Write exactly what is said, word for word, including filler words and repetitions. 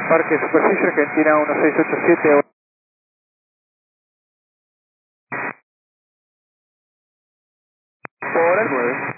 Parque Superficie Argentina uno seis ocho siete. Hora nueve.